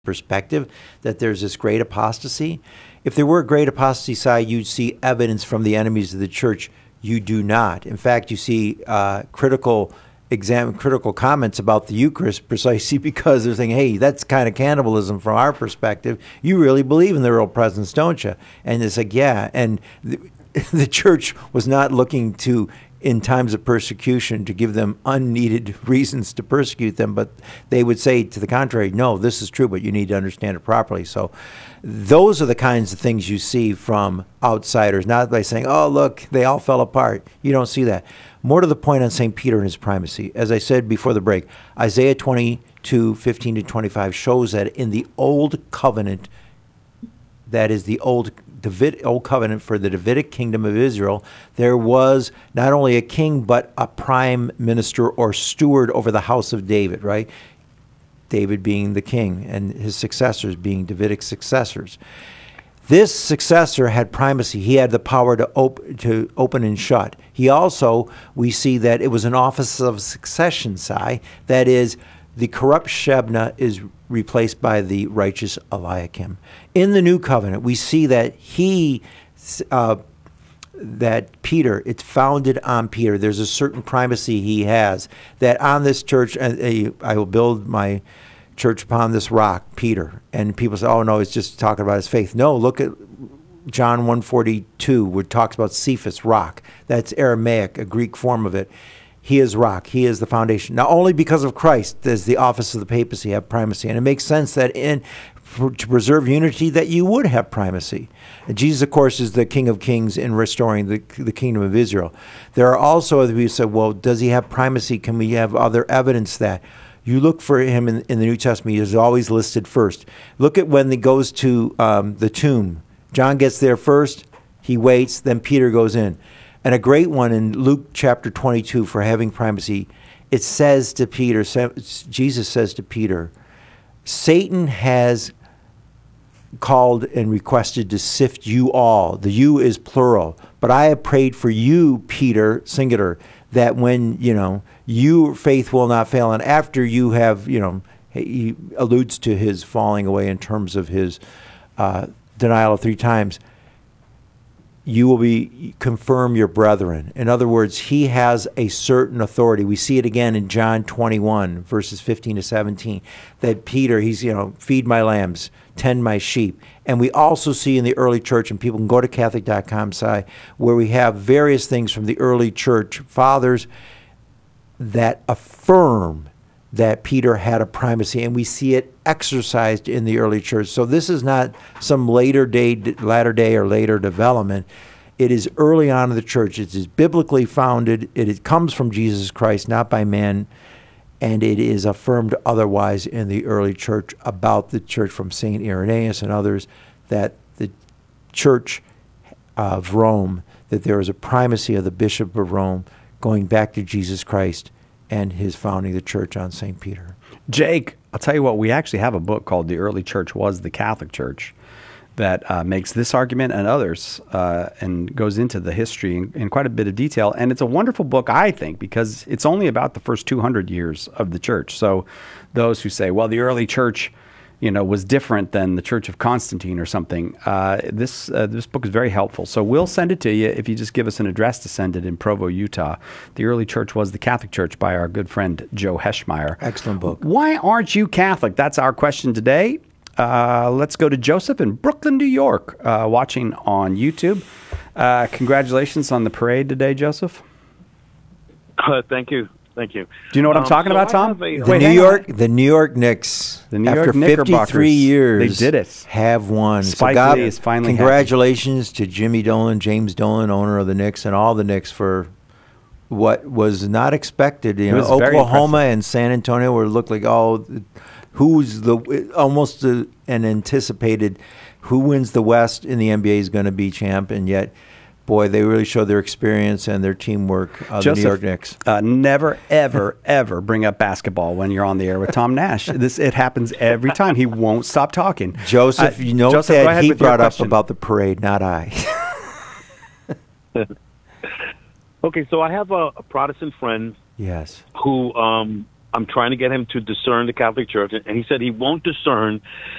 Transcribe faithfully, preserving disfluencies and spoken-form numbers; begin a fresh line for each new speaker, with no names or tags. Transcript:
perspective that there's this great apostasy. If there were a great apostasy side, you'd see evidence from the enemies of the church. You do not. In fact, you see uh, critical exam critical comments about the Eucharist precisely because they're saying, hey, that's kind of cannibalism from our perspective. You really believe in the real presence, don't you? And it's like, yeah. And the, the church was not looking to, in times of persecution, to give them unneeded reasons to persecute them, but they would say to the contrary, no, this is true, but you need to understand it properly. So those are the kinds of things you see from outsiders, not by saying, oh, look, they all fell apart. You don't see that. More to the point on Saint Peter and his primacy. As I said before the break, Isaiah twenty-two, fifteen to twenty-five shows that in the Old Covenant, that is the Old David, Old Covenant for the Davidic kingdom of Israel, there was not only a king, but a prime minister or steward over the house of David, right? David being the king and his successors being Davidic successors. This successor had primacy. He had the power to, op- to open and shut. He also, we see that it was an office of succession, Si. That is, the corrupt Shebna is replaced by the righteous Eliakim. In the New Covenant, we see that he, uh, that Peter, it's founded on Peter. There's a certain primacy he has, that on this church, uh, I will build my church upon this rock, Peter. And people say, oh, no, it's just talking about his faith. No, look at John one forty-two, where it talks about Cephas, rock. That's Aramaic, a Greek form of it. He is rock. He is the foundation. Now, only because of Christ does the office of the papacy have primacy. And it makes sense that in for, to preserve unity, that you would have primacy. And Jesus, of course, is the King of Kings in restoring the, the kingdom of Israel. There are also other people who say, well, does he have primacy? Can we have other evidence that? You look for him in, in the New Testament, he's always listed first. Look at when he goes to um, the tomb. John gets there first. He waits. Then Peter goes in. And a great one in Luke chapter twenty-two for having primacy, it says to Peter, Jesus says to Peter, Satan has called and requested to sift you all. The you is plural. But I have prayed for you, Peter, singular, that when, you know, your faith will not fail. And after you have, you know, he alludes to his falling away in terms of his uh, denial of three times, you will be confirm your brethren. In other words, he has a certain authority. We see it again in John twenty-one, verses fifteen to seventeen, that Peter, he's, you know, feed my lambs, tend my sheep. And we also see in the early church, and people can go to Catholic dot com, Si, where we have various things from the early church fathers that affirm that Peter had a primacy, and we see it exercised in the early church. So this is not some later day, latter day or later development. It is early on in the church. It is biblically founded. It, it comes from Jesus Christ, not by man, and it is affirmed otherwise in the early church about the church from Saint Irenaeus and others, that the church of Rome, that there is a primacy of the Bishop of Rome going back to Jesus Christ and his founding the church on Saint Peter.
Jake, I'll tell you what, we actually have a book called The Early Church Was the Catholic Church that uh, makes this argument and others uh, and goes into the history in, in quite a bit of detail. And it's a wonderful book, I think, because it's only about the first two hundred years of the church. So those who say, well, the early church, you know, was different than the Church of Constantine or something, uh, this uh, this book is very helpful. So we'll send it to you if you just give us an address to send it in Provo, Utah. The Early Church Was the Catholic Church by our good friend Joe Heschmeyer.
Excellent book.
Why aren't you Catholic? That's our question today. Uh, let's go to Joseph in Brooklyn, New York, uh, watching on YouTube. Uh, congratulations on the parade today, Joseph.
Uh, thank you. Thank you.
Do you know what
um,
I'm talking
so
about,
I
Tom?
have a-
The New York, the New York Knicks,
The New
after
York Knickerbockers.
fifty-three years,
They did it.
have won.
Spike
so God,
Lee is finally
congratulations to Jimmy Dolan, James Dolan, owner of the Knicks, and all the Knicks for what was not expected. You
It
know,
was very
Oklahoma
impressive.
and San Antonio were looked like, oh, who's the almost the, an anticipated who wins the West in the N B A is going to be champ, and yet. Boy, they really show their experience and their teamwork, uh,
Joseph,
the New York Knicks.
Uh, never, ever, ever bring up basketball when you're on the air with Tom Nash. This It happens every time. He won't stop talking.
Joseph,
Uh,
you know
Joseph, go
that
ahead
he
with your
brought up
question.
about the parade, not I.
Okay, so I have a, a Protestant friend
Yes.
who um, I'm trying to get him to discern the Catholic Church, and he said he won't discern